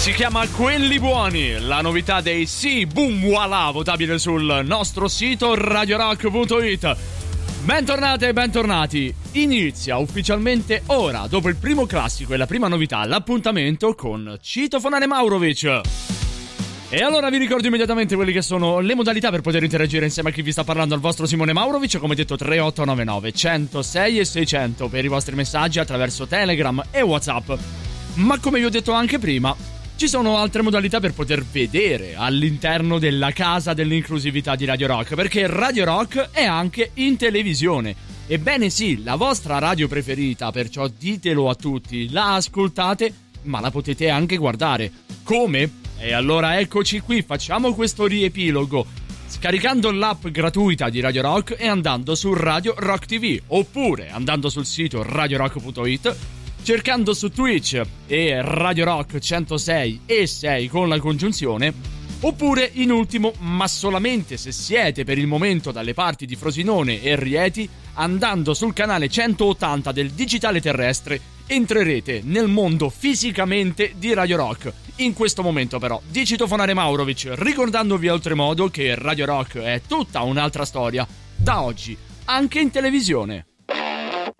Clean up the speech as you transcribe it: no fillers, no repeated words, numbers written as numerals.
Si chiama Quelli Buoni, la novità dei Sì, Boom, Voilà, votabile sul nostro sito radiorock.it. Bentornate e bentornati. Inizia ufficialmente ora, dopo il primo classico e la prima novità, l'appuntamento con Citofonare Maurovic. E allora vi ricordo immediatamente quelle che sono le modalità per poter interagire insieme a chi vi sta parlando, al vostro Simone Maurovic. Come detto, 3899 106 e 600 per i vostri messaggi attraverso Telegram e WhatsApp. Ma come vi ho detto anche prima, ci sono altre modalità per poter vedere all'interno della casa dell'inclusività di Radio Rock, perché Radio Rock è anche in televisione. Ebbene sì, la vostra radio preferita, perciò ditelo a tutti, la ascoltate, ma la potete anche guardare. Come? E allora eccoci qui, facciamo questo riepilogo scaricando l'app gratuita di Radio Rock e andando su Radio Rock TV, oppure andando sul sito radiorock.it, cercando su Twitch e Radio Rock 106 e 6 con la congiunzione, oppure in ultimo, ma solamente se siete per il momento dalle parti di Frosinone e Rieti, andando sul canale 180 del digitale terrestre, entrerete nel mondo fisicamente di Radio Rock. In questo momento però di Citofonare Maurovic, ricordandovi oltremodo che Radio Rock è tutta un'altra storia, da oggi anche in televisione.